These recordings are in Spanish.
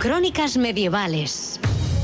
Crónicas medievales.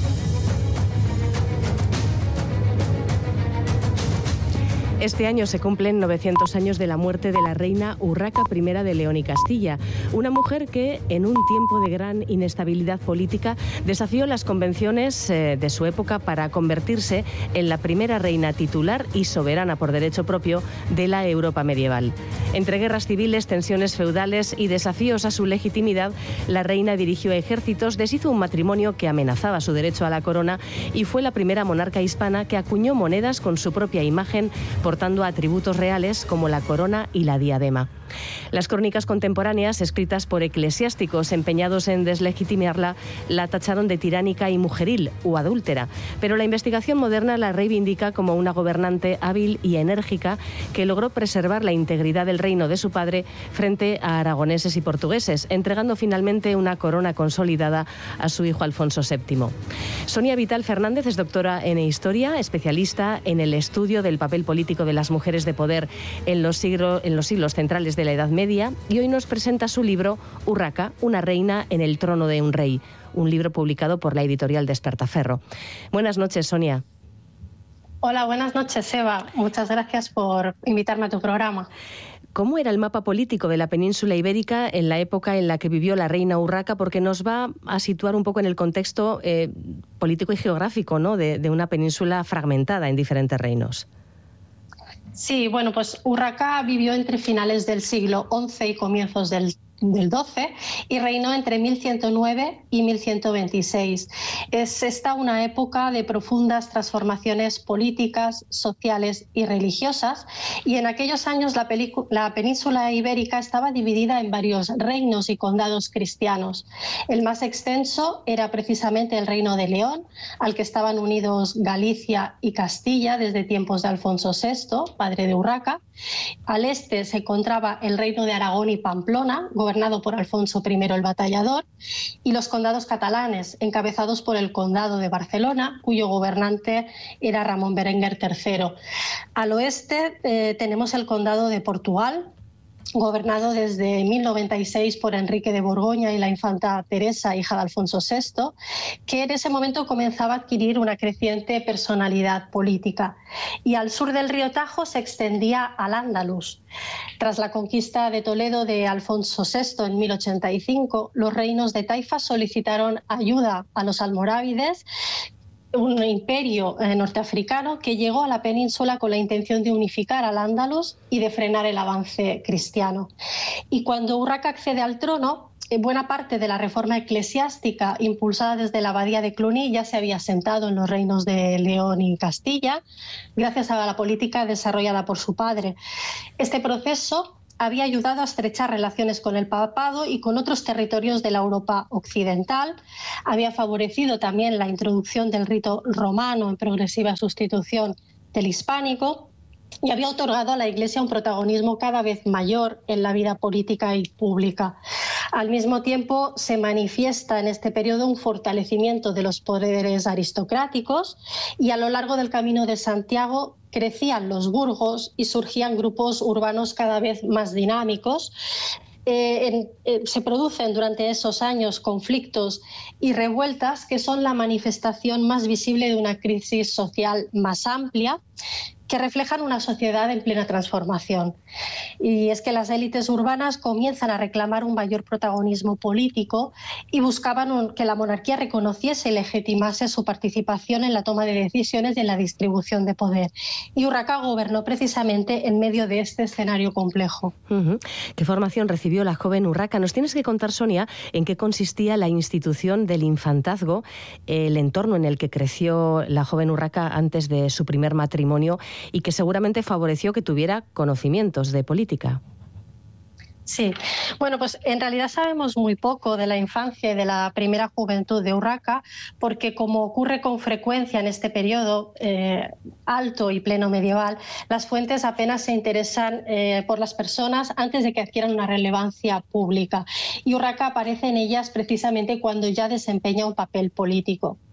Este año se cumplen 900 años de la muerte de la reina Urraca I de León y Castilla, una mujer que, en un tiempo de gran inestabilidad política, desafió las convenciones de su época para convertirse en la primera reina titular y soberana por derecho propio de la Europa medieval. Entre guerras civiles, tensiones feudales y desafíos a su legitimidad, la reina dirigió ejércitos, deshizo un matrimonio que amenazaba su derecho a la corona y fue la primera monarca hispana que acuñó monedas con su propia imagen, portando atributos reales como la corona y la diadema. Las crónicas contemporáneas, escritas por eclesiásticos empeñados en deslegitimarla, la tacharon de tiránica y mujeril o adúltera, pero la investigación moderna la reivindica como una gobernante hábil y enérgica que logró preservar la integridad del reino de su padre frente a aragoneses y portugueses, entregando finalmente una corona consolidada a su hijo Alfonso VII. Sonia Vital Fernández es doctora en Historia, especialista en el estudio del papel político de las mujeres de poder en los siglos centrales de la Edad Media, y hoy nos presenta su libro Urraca, una reina en el trono de un rey, un libro publicado por la editorial Despertaferro. Buenas noches, Sonia. Hola, buenas noches, Eva. Muchas gracias por invitarme a tu programa. ¿Cómo era el mapa político de la península ibérica en la época en la que vivió la reina Urraca? Porque nos va a situar un poco en el contexto político y geográfico, ¿no?, de una península fragmentada en diferentes reinos. Sí, bueno, pues Urraca vivió entre finales del siglo XI y comienzos del XII y reinó entre 1109 y 1126. Es esta una época de profundas transformaciones políticas, sociales y religiosas, y en aquellos años la península ibérica estaba dividida en varios reinos y condados cristianos. El más extenso era precisamente el reino de León, al que estaban unidos Galicia y Castilla desde tiempos de Alfonso VI, padre de Urraca. Al este se encontraba el reino de Aragón y Pamplona, gobernado por Alfonso I el Batallador, y los condados catalanes, encabezados por el condado de Barcelona, cuyo gobernante era Ramón Berenguer III. Al oeste tenemos el condado de Portugal, gobernado desde 1096 por Enrique de Borgoña y la infanta Teresa, hija de Alfonso VI, que en ese momento comenzaba a adquirir una creciente personalidad política. Y al sur del río Tajo se extendía al Andalus. Tras la conquista de Toledo de Alfonso VI en 1085, los reinos de Taifa solicitaron ayuda a los almorávides, un imperio norteafricano que llegó a la península con la intención de unificar al Andalus y de frenar el avance cristiano. Y cuando Urraca accede al trono, buena parte de la reforma eclesiástica impulsada desde la abadía de Cluny ya se había asentado en los reinos de León y Castilla, gracias a la política desarrollada por su padre. Este proceso había ayudado a estrechar relaciones con el papado y con otros territorios de la Europa occidental, había favorecido también la introducción del rito romano en progresiva sustitución del hispánico y había otorgado a la Iglesia un protagonismo cada vez mayor en la vida política y pública. Al mismo tiempo, se manifiesta en este periodo un fortalecimiento de los poderes aristocráticos y a lo largo del Camino de Santiago crecían los burgos y surgían grupos urbanos cada vez más dinámicos. Se producen durante esos años conflictos y revueltas que son la manifestación más visible de una crisis social más amplia, que reflejan una sociedad en plena transformación. Y es que las élites urbanas comienzan a reclamar un mayor protagonismo político y buscaban que la monarquía reconociese y legitimase su participación en la toma de decisiones y en la distribución de poder. Y Urraca gobernó precisamente en medio de este escenario complejo. ¿Qué formación recibió la joven Urraca? Nos tienes que contar, Sonia, en qué consistía la institución del infantazgo, el entorno en el que creció la joven Urraca antes de su primer matrimonio, y que seguramente favoreció que tuviera conocimientos de política. Sí, bueno, pues en realidad sabemos muy poco de la infancia y de la primera juventud de Urraca, porque como ocurre con frecuencia en este periodo alto y pleno medieval, las fuentes apenas se interesan por las personas antes de que adquieran una relevancia pública. Y Urraca aparece en ellas precisamente cuando ya desempeña un papel político.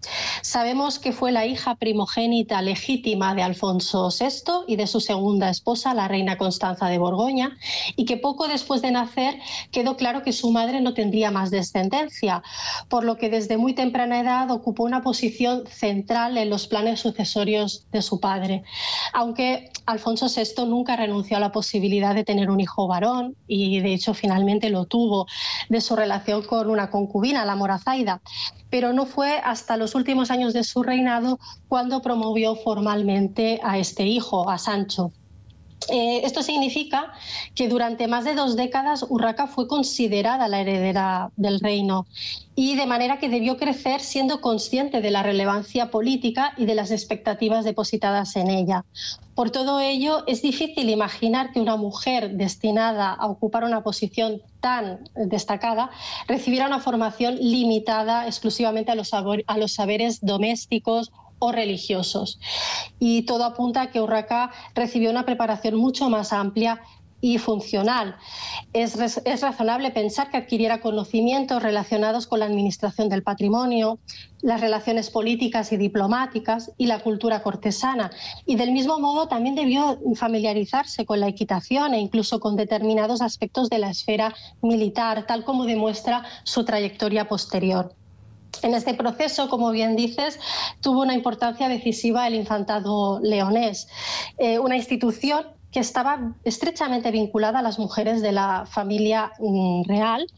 Sabemos que fue la hija primogénita legítima de Alfonso VI y de su segunda esposa, la reina Constanza de Borgoña, y que poco después de nacer quedó claro que su madre no tendría más descendencia, por lo que desde muy temprana edad ocupó una posición central en los planes sucesorios de su padre. Aunque Alfonso VI nunca renunció a la posibilidad de tener un hijo varón, y de hecho finalmente lo tuvo, de su relación con una concubina, la Morazaida, pero no fue hasta los últimos años de su reinado cuando promovió formalmente a este hijo, a Sancho. Esto significa que durante más de 2 décadas Urraca fue considerada la heredera del reino, y de manera que debió crecer siendo consciente de la relevancia política y de las expectativas depositadas en ella. Por todo ello, es difícil imaginar que una mujer destinada a ocupar una posición tan destacada recibiera una formación limitada exclusivamente a los saberes domésticos o religiosos. Y todo apunta a que Urraca recibió una preparación mucho más amplia y funcional. Es razonable pensar que adquiriera conocimientos relacionados con la administración del patrimonio, las relaciones políticas y diplomáticas y la cultura cortesana. Y del mismo modo también debió familiarizarse con la equitación e incluso con determinados aspectos de la esfera militar, tal como demuestra su trayectoria posterior. En este proceso, como bien dices, tuvo una importancia decisiva el infantado leonés, una institución que estaba estrechamente vinculada a las mujeres de la familia real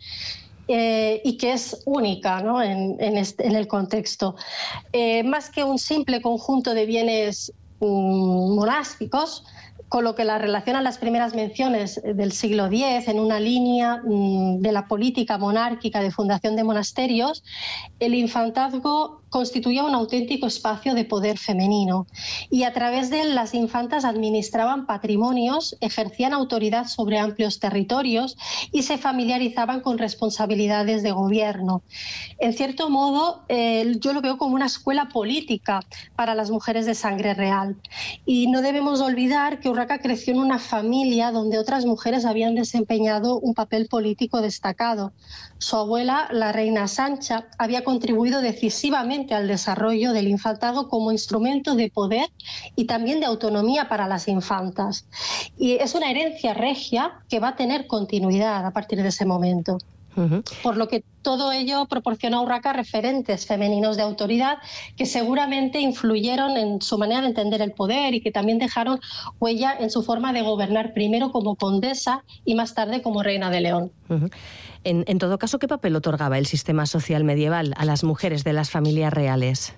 y que es única, ¿no?, en el contexto. Más que un simple conjunto de bienes monásticos, con lo que la relacionan las primeras menciones del siglo X en una línea de la política monárquica de fundación de monasterios, el infantazgo constituía un auténtico espacio de poder femenino, y a través de él las infantas administraban patrimonios, ejercían autoridad sobre amplios territorios y se familiarizaban con responsabilidades de gobierno. En cierto modo, yo lo veo como una escuela política para las mujeres de sangre real. Y no debemos olvidar que Urraca creció en una familia donde otras mujeres habían desempeñado un papel político destacado. Su abuela, la reina Sancha, había contribuido decisivamente al desarrollo del infantado como instrumento de poder y también de autonomía para las infantas. Y es una herencia regia que va a tener continuidad a partir de ese momento. Por lo que todo ello proporciona a Urraca referentes femeninos de autoridad que seguramente influyeron en su manera de entender el poder y que también dejaron huella en su forma de gobernar, primero como condesa y más tarde como reina de León. En todo caso, ¿qué papel otorgaba el sistema social medieval a las mujeres de las familias reales?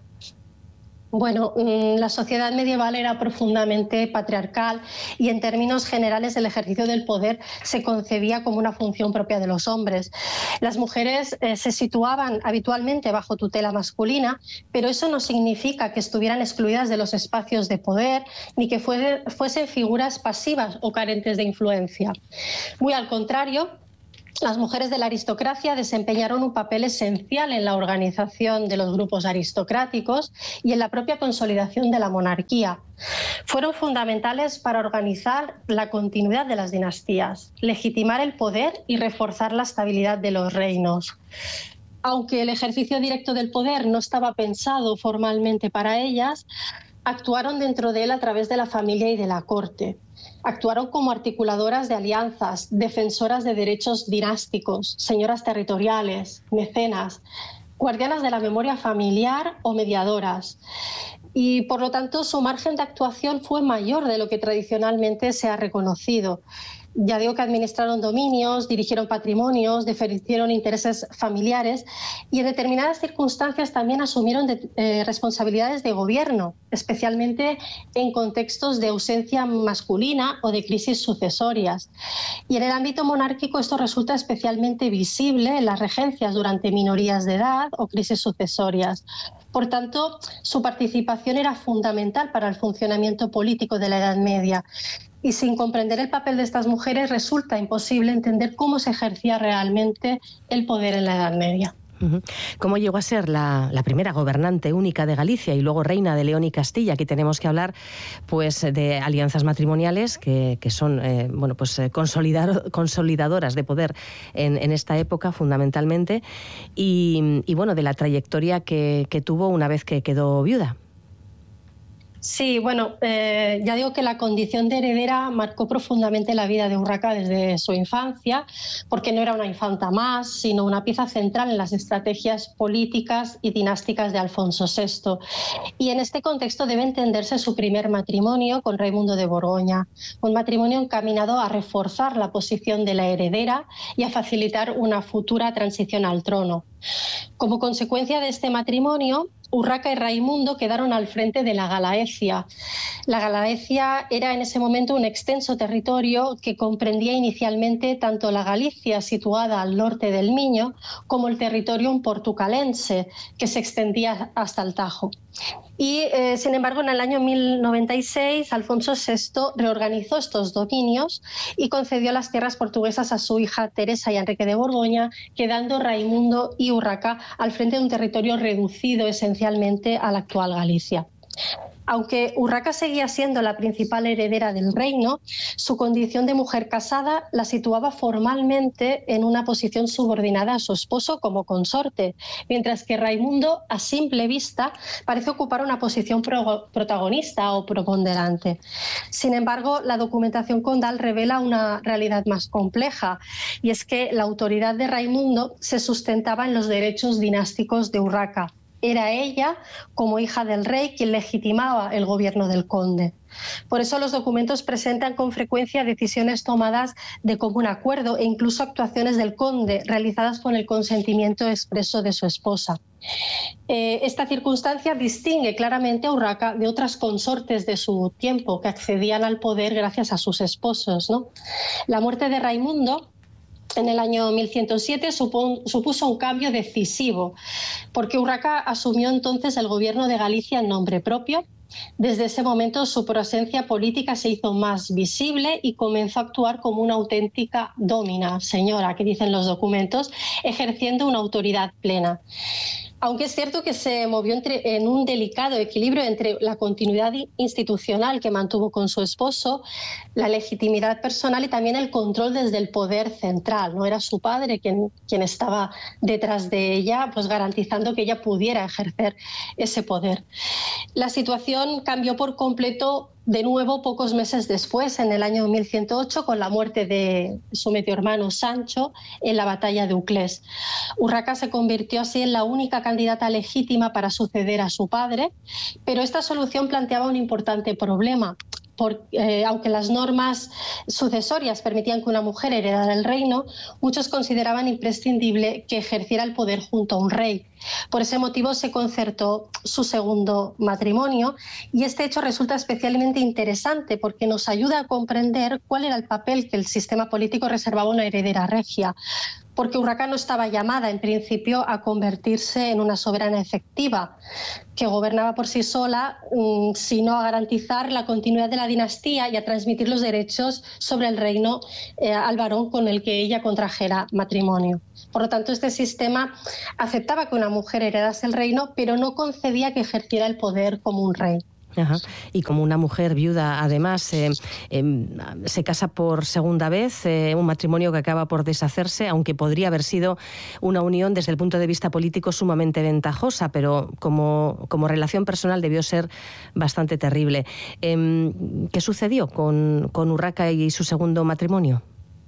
Bueno, la sociedad medieval era profundamente patriarcal y en términos generales el ejercicio del poder se concebía como una función propia de los hombres. Las mujeres se situaban habitualmente bajo tutela masculina, pero eso no significa que estuvieran excluidas de los espacios de poder ni que fuesen figuras pasivas o carentes de influencia. Muy al contrario, las mujeres de la aristocracia desempeñaron un papel esencial en la organización de los grupos aristocráticos y en la propia consolidación de la monarquía. Fueron fundamentales para organizar la continuidad de las dinastías, legitimar el poder y reforzar la estabilidad de los reinos. Aunque el ejercicio directo del poder no estaba pensado formalmente para ellas, actuaron dentro de él a través de la familia y de la corte. Actuaron como articuladoras de alianzas, defensoras de derechos dinásticos, señoras territoriales, mecenas, guardianas de la memoria familiar o mediadoras. Y por lo tanto su margen de actuación fue mayor de lo que tradicionalmente se ha reconocido. Ya digo que administraron dominios, dirigieron patrimonios, defendieron intereses familiares y en determinadas circunstancias también asumieron responsabilidades de gobierno, especialmente en contextos de ausencia masculina o de crisis sucesorias. Y en el ámbito monárquico esto resulta especialmente visible en las regencias durante minorías de edad o crisis sucesorias. Por tanto, su participación era fundamental para el funcionamiento político de la Edad Media. Y sin comprender el papel de estas mujeres resulta imposible entender cómo se ejercía realmente el poder en la Edad Media. ¿Cómo llegó a ser la primera gobernante única de Galicia y luego reina de León y Castilla? Aquí tenemos que hablar pues de alianzas matrimoniales que son consolidadoras de poder en esta época fundamentalmente y bueno, de la trayectoria que tuvo una vez que quedó viuda. Sí, bueno, ya digo que la condición de heredera marcó profundamente la vida de Urraca desde su infancia, porque no era una infanta más, sino una pieza central en las estrategias políticas y dinásticas de Alfonso VI. Y en este contexto debe entenderse su primer matrimonio con Raimundo de Borgoña, un matrimonio encaminado a reforzar la posición de la heredera y a facilitar una futura transición al trono. Como consecuencia de este matrimonio, Urraca y Raimundo quedaron al frente de la Galaecia. La Galaecia era en ese momento un extenso territorio que comprendía inicialmente tanto la Galicia situada al norte del Miño como el territorio portucalense que se extendía hasta el Tajo. Y, sin embargo, en el año 1096, Alfonso VI reorganizó estos dominios y concedió las tierras portuguesas a su hija Teresa y a Enrique de Borgoña, quedando Raimundo y Urraca al frente de un territorio reducido esencialmente a la actual Galicia. Aunque Urraca seguía siendo la principal heredera del reino, su condición de mujer casada la situaba formalmente en una posición subordinada a su esposo como consorte, mientras que Raimundo, a simple vista, parece ocupar una posición protagonista o preponderante. Sin embargo, la documentación condal revela una realidad más compleja, y es que la autoridad de Raimundo se sustentaba en los derechos dinásticos de Urraca. Era ella, como hija del rey, quien legitimaba el gobierno del conde. Por eso los documentos presentan con frecuencia decisiones tomadas de común acuerdo e incluso actuaciones del conde realizadas con el consentimiento expreso de su esposa. Esta circunstancia distingue claramente a Urraca de otras consortes de su tiempo que accedían al poder gracias a sus esposos, ¿no? La muerte de Raimundo en el año 1107 supuso un cambio decisivo, porque Urraca asumió entonces el gobierno de Galicia en nombre propio. Desde ese momento su presencia política se hizo más visible y comenzó a actuar como una auténtica domina, señora, que dicen los documentos, ejerciendo una autoridad plena. Aunque es cierto que se movió en un delicado equilibrio entre la continuidad institucional que mantuvo con su esposo, la legitimidad personal y también el control desde el poder central. No era su padre quien estaba detrás de ella, pues garantizando que ella pudiera ejercer ese poder. La situación cambió por completo de nuevo pocos meses después, en el año 1108, con la muerte de su medio hermano Sancho en la batalla de Uclés. Urraca se convirtió así en la única candidata legítima para suceder a su padre, pero esta solución planteaba un importante problema. Aunque las normas sucesorias permitían que una mujer heredara el reino, muchos consideraban imprescindible que ejerciera el poder junto a un rey. Por ese motivo se concertó su segundo matrimonio y este hecho resulta especialmente interesante porque nos ayuda a comprender cuál era el papel que el sistema político reservaba a una heredera regia. Porque Urraca no estaba llamada, en principio, a convertirse en una soberana efectiva que gobernaba por sí sola, sino a garantizar la continuidad de la dinastía y a transmitir los derechos sobre el reino al varón con el que ella contrajera matrimonio. Por lo tanto, este sistema aceptaba que una mujer heredase el reino, pero no concedía que ejerciera el poder como un rey. Ajá. Y como una mujer viuda, además, se casa por segunda vez, un matrimonio que acaba por deshacerse, aunque podría haber sido una unión desde el punto de vista político sumamente ventajosa, pero como relación personal debió ser bastante terrible. ¿Qué sucedió con Urraca y su segundo matrimonio?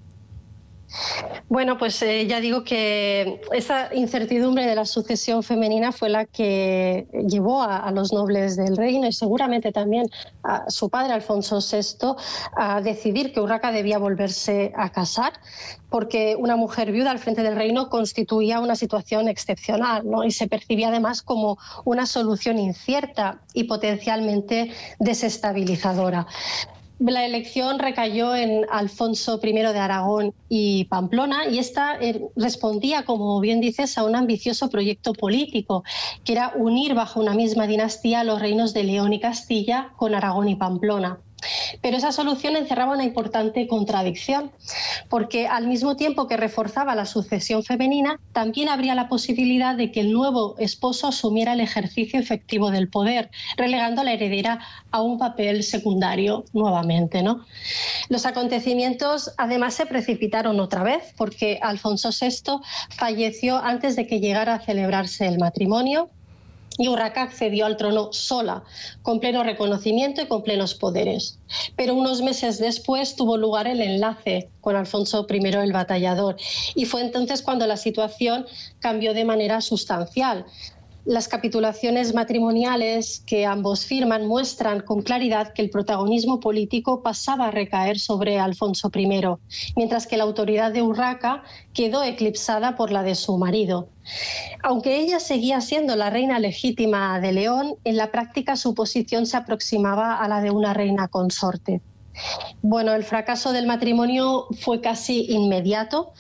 Bueno, pues ya digo que esa incertidumbre de la sucesión femenina fue la que llevó a los nobles del reino y seguramente también a su padre Alfonso VI a decidir que Urraca debía volverse a casar, porque una mujer viuda al frente del reino constituía una situación excepcional, ¿no? Y se percibía además como una solución incierta y potencialmente desestabilizadora. La elección recayó en Alfonso I de Aragón y Pamplona y esta respondía, como bien dices, a un ambicioso proyecto político, que era unir bajo una misma dinastía los reinos de León y Castilla con Aragón y Pamplona. Pero esa solución encerraba una importante contradicción, porque al mismo tiempo que reforzaba la sucesión femenina, también habría la posibilidad de que el nuevo esposo asumiera el ejercicio efectivo del poder, relegando a la heredera a un papel secundario nuevamente, ¿no? Los acontecimientos además se precipitaron otra vez, porque Alfonso VI falleció antes de que llegara a celebrarse el matrimonio, y Urraca accedió al trono sola, con pleno reconocimiento y con plenos poderes. Pero unos meses después tuvo lugar el enlace con Alfonso I el Batallador, y fue entonces cuando la situación cambió de manera sustancial. Las capitulaciones matrimoniales que ambos firman muestran con claridad que el protagonismo político pasaba a recaer sobre Alfonso I, mientras que la autoridad de Urraca quedó eclipsada por la de su marido. Aunque ella seguía siendo la reina legítima de León, en la práctica su posición se aproximaba a la de una reina consorte. Bueno, el fracaso del matrimonio fue casi inmediato.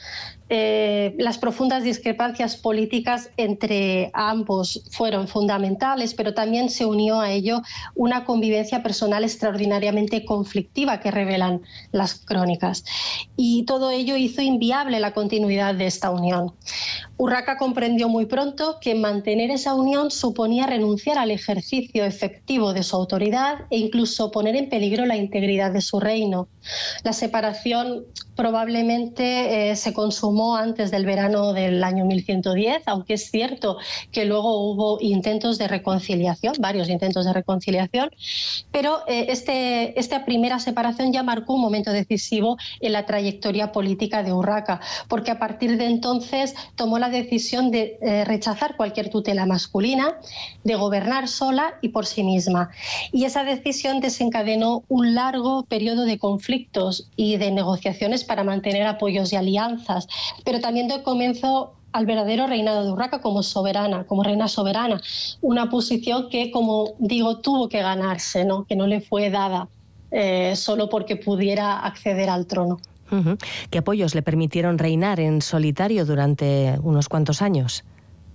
Las profundas discrepancias políticas entre ambos fueron fundamentales, pero también se unió a ello una convivencia personal extraordinariamente conflictiva que revelan las crónicas. Y todo ello hizo inviable la continuidad de esta unión. Urraca comprendió muy pronto que mantener esa unión suponía renunciar al ejercicio efectivo de su autoridad e incluso poner en peligro la integridad de su reino. La separación probablemente se consumó antes del verano del año 1110, aunque es cierto que luego hubo intentos de reconciliación, varios intentos de reconciliación, pero esta primera separación ya marcó un momento decisivo en la trayectoria política de Urraca, porque a partir de entonces tomó la decisión de rechazar cualquier tutela masculina, de gobernar sola y por sí misma. Y esa decisión desencadenó un largo periodo de conflictos y de negociaciones para mantener apoyos y alianzas, pero también dio comienzo al verdadero reinado de Urraca como soberana, como reina soberana, una posición que, como digo, tuvo que ganarse, ¿no? Que no le fue dada solo porque pudiera acceder al trono. ¿Qué apoyos le permitieron reinar en solitario durante unos cuantos años?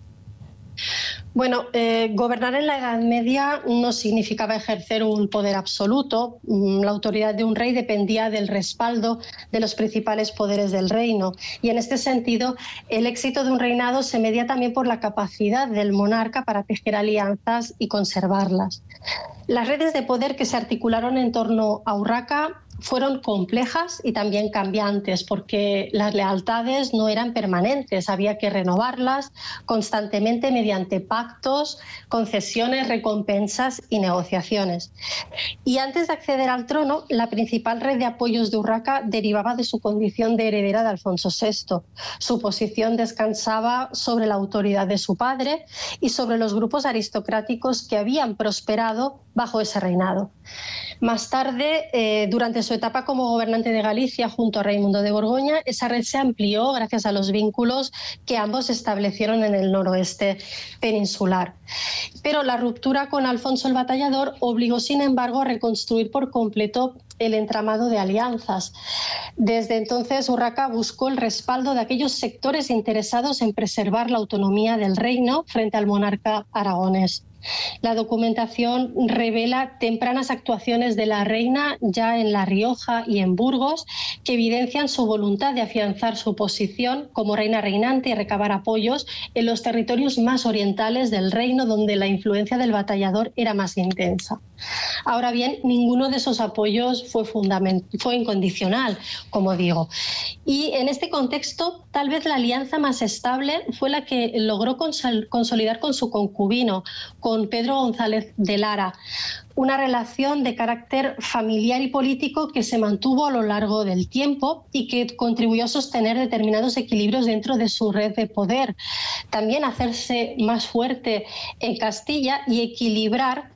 Bueno, gobernar en la Edad Media no significaba ejercer un poder absoluto. La autoridad de un rey dependía del respaldo de los principales poderes del reino. Y en este sentido, el éxito de un reinado se medía también por la capacidad del monarca para tejer alianzas y conservarlas. Las redes de poder que se articularon en torno a Urraca fueron complejas y también cambiantes, porque las lealtades no eran permanentes, había que renovarlas constantemente mediante pactos, concesiones, recompensas y negociaciones. Y antes de acceder al trono, la principal red de apoyos de Urraca derivaba de su condición de heredera de Alfonso VI. Su posición descansaba sobre la autoridad de su padre y sobre los grupos aristocráticos que habían prosperado bajo ese reinado. Más tarde, durante su etapa como gobernante de Galicia junto a Raimundo de Borgoña, esa red se amplió gracias a los vínculos que ambos establecieron en el noroeste peninsular. Pero la ruptura con Alfonso el Batallador obligó, sin embargo, a reconstruir por completo el entramado de alianzas. Desde entonces, Urraca buscó el respaldo de aquellos sectores interesados en preservar la autonomía del reino frente al monarca aragonés. La documentación revela tempranas actuaciones de la reina ya en La Rioja y en Burgos que evidencian su voluntad de afianzar su posición como reina reinante y recabar apoyos en los territorios más orientales del reino, donde la influencia del Batallador era más intensa. Ahora bien, ninguno de esos apoyos fue incondicional, como digo. Y en este contexto, tal vez la alianza más estable fue la que logró consolidar con su concubino, con Pedro González de Lara, una relación de carácter familiar y político que se mantuvo a lo largo del tiempo y que contribuyó a sostener determinados equilibrios dentro de su red de poder. También hacerse más fuerte en Castilla y equilibrar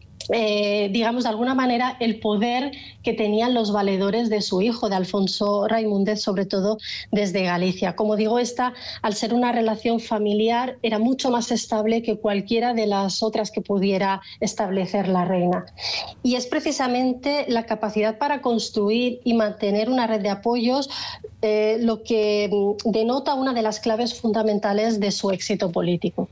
digamos, de alguna manera, el poder que tenían los valedores de su hijo, de Alfonso Raimúndez, sobre todo desde Galicia. Como digo, esta, al ser una relación familiar, era mucho más estable que cualquiera de las otras que pudiera establecer la reina. Y es precisamente la capacidad para construir y mantener una red de apoyos lo que denota una de las claves fundamentales de su éxito político.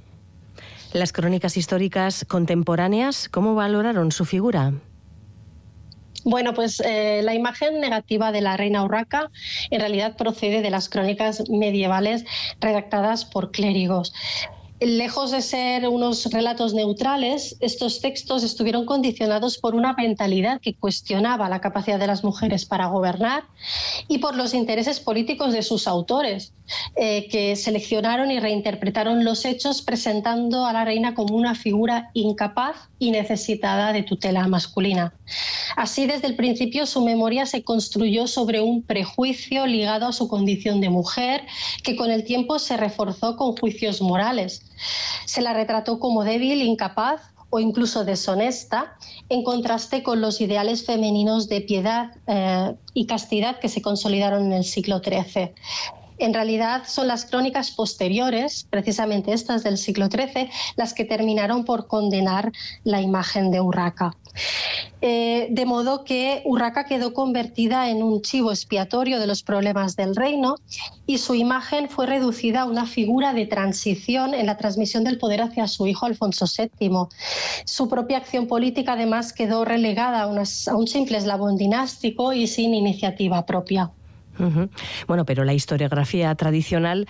Las crónicas históricas contemporáneas, ¿cómo valoraron su figura? Bueno, pues la imagen negativa de la reina Urraca en realidad procede de las crónicas medievales redactadas por clérigos. Lejos de ser unos relatos neutrales, estos textos estuvieron condicionados por una mentalidad que cuestionaba la capacidad de las mujeres para gobernar y por los intereses políticos de sus autores, que seleccionaron y reinterpretaron los hechos presentando a la reina como una figura incapaz y necesitada de tutela masculina. Así, desde el principio, su memoria se construyó sobre un prejuicio ligado a su condición de mujer, que con el tiempo se reforzó con juicios morales. Se la retrató como débil, incapaz o incluso deshonesta, en contraste con los ideales femeninos de piedad y castidad que se consolidaron en el siglo XIII. En realidad son las crónicas posteriores, precisamente estas del siglo XIII, las que terminaron por condenar la imagen de Urraca. De modo que Urraca quedó convertida en un chivo expiatorio de los problemas del reino y su imagen fue reducida a una figura de transición en la transmisión del poder hacia su hijo Alfonso VII. Su propia acción política además quedó relegada a un simple eslabón dinástico y sin iniciativa propia. Bueno, pero la historiografía tradicional,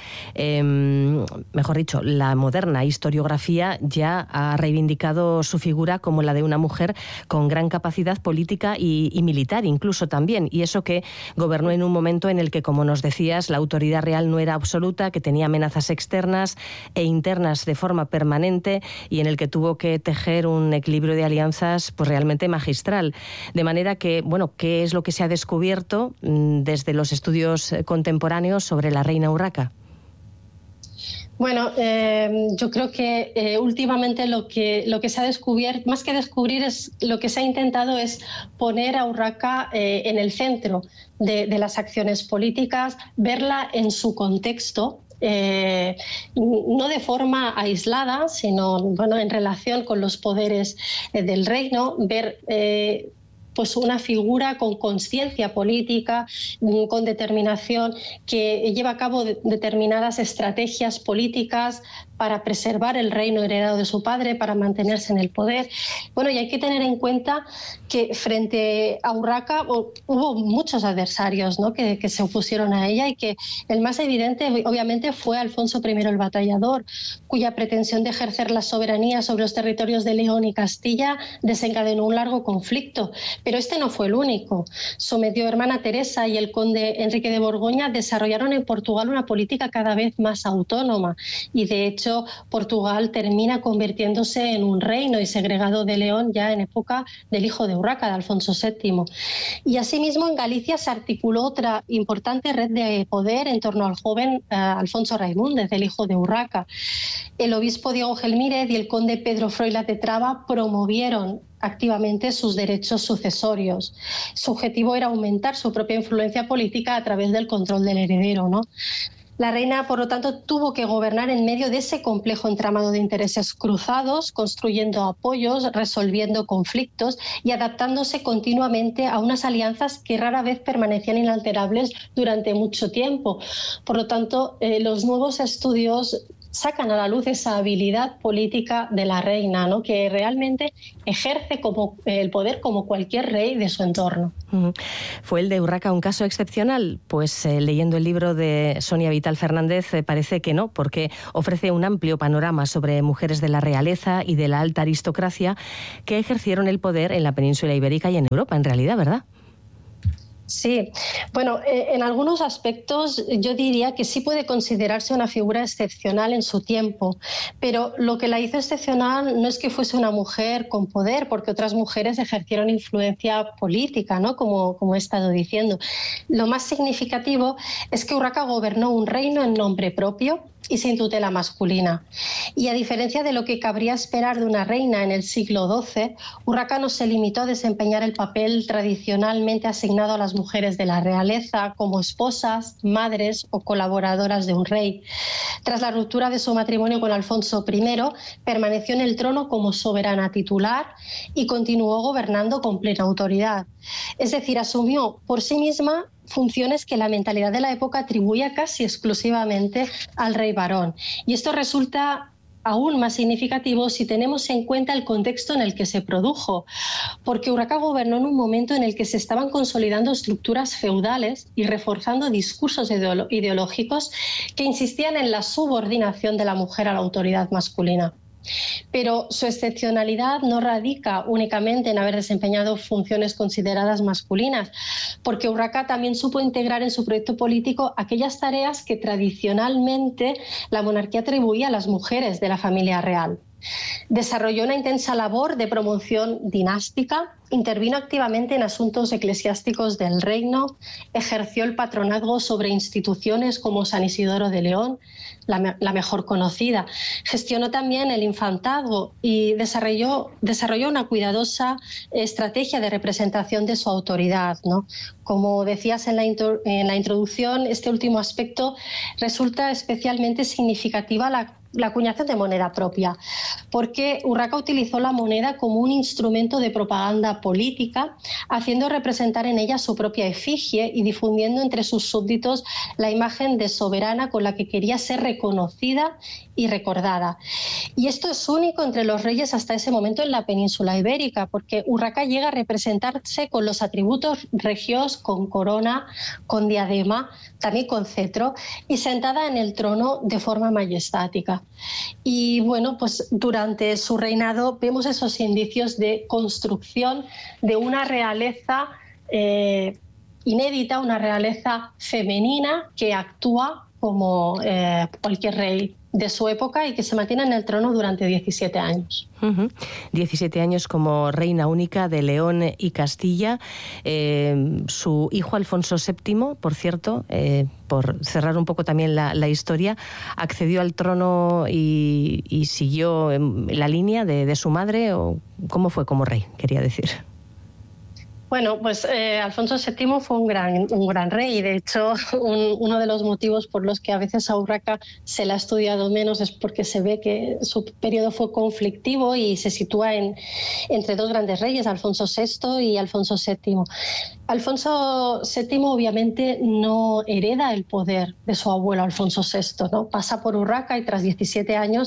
mejor dicho, la moderna historiografía ya ha reivindicado su figura como la de una mujer con gran capacidad política y militar incluso también, y eso que gobernó en un momento en el que, como nos decías, la autoridad real no era absoluta, que tenía amenazas externas e internas de forma permanente y en el que tuvo que tejer un equilibrio de alianzas pues realmente magistral. De manera que, bueno, ¿qué es lo que se ha descubierto desde los estudios contemporáneos sobre la reina Urraca? Bueno, yo creo que últimamente lo que se ha descubierto, más que descubrir, lo que se ha intentado es poner a Urraca en el centro de las acciones políticas, verla en su contexto, no de forma aislada, sino bueno, en relación con los poderes del reino, ver pues una figura con conciencia política, con determinación, que lleva a cabo determinadas estrategias políticas para preservar el reino heredado de su padre, para mantenerse en el poder. Bueno, y hay que tener en cuenta que frente a Urraca hubo muchos adversarios, ¿no?, que se opusieron a ella, y que el más evidente obviamente fue Alfonso I el Batallador, cuya pretensión de ejercer la soberanía sobre los territorios de León y Castilla desencadenó un largo conflicto. Pero este no fue el único. Su medio hermana Teresa y el conde Enrique de Borgoña desarrollaron en Portugal una política cada vez más autónoma, y de hecho Portugal termina convirtiéndose en un reino y segregado de León ya en época del hijo de Urraca, de Alfonso VII. Y asimismo en Galicia se articuló otra importante red de poder en torno al joven Alfonso Raimúndez, el hijo de Urraca. El obispo Diego Gelmírez y el conde Pedro Froilaz de Traba promovieron activamente sus derechos sucesorios. Su objetivo era aumentar su propia influencia política a través del control del heredero, ¿no? La reina, por lo tanto, tuvo que gobernar en medio de ese complejo entramado de intereses cruzados, construyendo apoyos, resolviendo conflictos y adaptándose continuamente a unas alianzas que rara vez permanecían inalterables durante mucho tiempo. Por lo tanto, los nuevos estudios sacan a la luz esa habilidad política de la reina, ¿no?, que realmente ejerce el poder como cualquier rey de su entorno. ¿Fue el de Urraca un caso excepcional? Pues leyendo el libro de Sonia Vital Fernández parece que no, porque ofrece un amplio panorama sobre mujeres de la realeza y de la alta aristocracia que ejercieron el poder en la península ibérica y en Europa, en realidad, ¿verdad? Sí, bueno, en algunos aspectos yo diría que sí puede considerarse una figura excepcional en su tiempo, pero lo que la hizo excepcional no es que fuese una mujer con poder, porque otras mujeres ejercieron influencia política, ¿no?, como he estado diciendo. Lo más significativo es que Urraca gobernó un reino en nombre propio y sin tutela masculina. Y a diferencia de lo que cabría esperar de una reina en el siglo XII, Urraca no se limitó a desempeñar el papel tradicionalmente asignado a las mujeres de la realeza como esposas, madres o colaboradoras de un rey. Tras la ruptura de su matrimonio con Alfonso I, permaneció en el trono como soberana titular y continuó gobernando con plena autoridad. Es decir, asumió por sí misma funciones que la mentalidad de la época atribuía casi exclusivamente al rey varón. Y esto resulta aún más significativo si tenemos en cuenta el contexto en el que se produjo, porque Urraca gobernó en un momento en el que se estaban consolidando estructuras feudales y reforzando discursos ideológicos que insistían en la subordinación de la mujer a la autoridad masculina. Pero su excepcionalidad no radica únicamente en haber desempeñado funciones consideradas masculinas, porque Urraca también supo integrar en su proyecto político aquellas tareas que tradicionalmente la monarquía atribuía a las mujeres de la familia real. Desarrolló una intensa labor de promoción dinástica, intervino activamente en asuntos eclesiásticos del reino, ejerció el patronazgo sobre instituciones como San Isidoro de León, la mejor conocida, gestionó también el infantazgo y desarrolló una cuidadosa estrategia de representación de su autoridad, ¿no? Como decías en la introducción, este último aspecto resulta especialmente significativa la acuñación de moneda propia, porque Urraca utilizó la moneda como un instrumento de propaganda política, haciendo representar en ella su propia efigie y difundiendo entre sus súbditos la imagen de soberana con la que quería ser reconocida y recordada. Y esto es único entre los reyes hasta ese momento en la península ibérica, porque Urraca llega a representarse con los atributos regios, con corona, con diadema, también con cetro, y sentada en el trono de forma majestática. Y bueno, pues durante su reinado vemos esos indicios de construcción de una realeza inédita, una realeza femenina que actúa como cualquier rey de su época y que se mantiene en el trono durante 17 años. 17 años como reina única de León y Castilla. Su hijo Alfonso VII, por cierto, por cerrar un poco también la historia, accedió al trono y siguió la línea de su madre. ¿O cómo fue como rey, quería decir? Bueno, pues Alfonso VII fue un gran rey y de hecho uno de los motivos por los que a veces a Urraca se la ha estudiado menos es porque se ve que su periodo fue conflictivo y se sitúa entre dos grandes reyes, Alfonso VI y Alfonso VII. Alfonso VII obviamente no hereda el poder de su abuelo Alfonso VI, ¿no? Pasa por Urraca y tras 17 años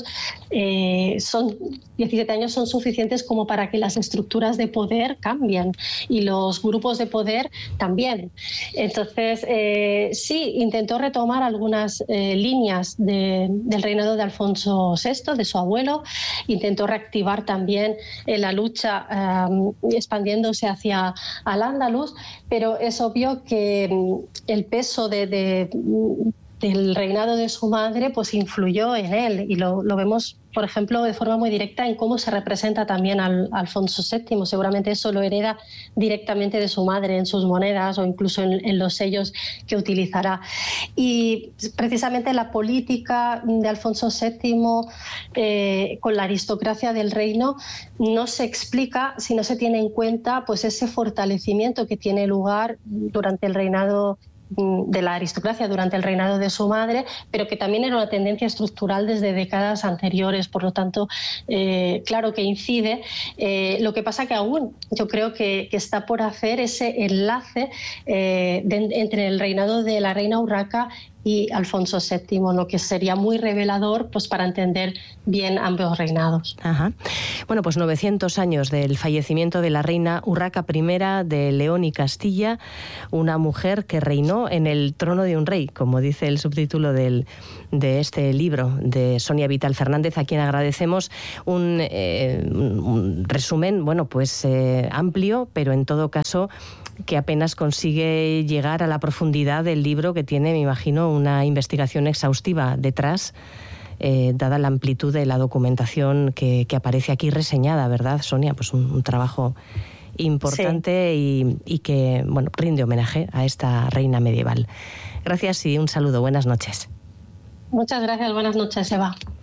son suficientes como para que las estructuras de poder cambien y los grupos de poder también. Entonces, sí, intentó retomar algunas líneas del reinado de Alfonso VI, de su abuelo, intentó reactivar también la lucha expandiéndose hacia Al-Ándalus, pero es obvio que el peso del reinado de su madre pues influyó en él y lo vemos, por ejemplo, de forma muy directa en cómo se representa también al Alfonso VII. Seguramente eso lo hereda directamente de su madre en sus monedas o incluso en los sellos que utilizará. Y precisamente la política de Alfonso VII con la aristocracia del reino no se explica si no se tiene en cuenta pues ese fortalecimiento que tiene lugar durante el reinado de la aristocracia durante el reinado de su madre, pero que también era una tendencia estructural desde décadas anteriores. Por lo tanto, claro que incide. Lo que pasa que aún yo creo que está por hacer ese enlace entre el reinado de la reina Urraca y Alfonso VII, lo que sería muy revelador pues, para entender bien ambos reinados. Ajá. Bueno, pues 900 años del fallecimiento de la reina Urraca I de León y Castilla, una mujer que reinó en el trono de un rey, como dice el subtítulo de este libro de Sonia Vital Fernández, a quien agradecemos un resumen, bueno, pues amplio, pero en todo caso que apenas consigue llegar a la profundidad del libro, que tiene, me imagino, una investigación exhaustiva detrás, dada la amplitud de la documentación que aparece aquí reseñada, ¿verdad, Sonia? Pues un trabajo importante, sí. y que, bueno, rinde homenaje a esta reina medieval. Gracias y un saludo. Buenas noches. Muchas gracias. Buenas noches, Eva.